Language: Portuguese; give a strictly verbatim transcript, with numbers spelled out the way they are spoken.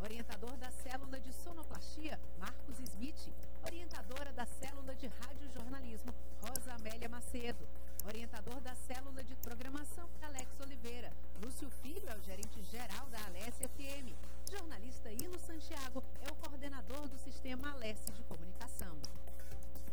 Orientador da Célula de Sonoplastia, Marcos Smith. Orientadora da Célula de Radiojornalismo, Rosa Amélia Macedo. Orientador da Célula de Programação, Alex Oliveira. Lúcio Filho é o gerente geral da Alesse F M.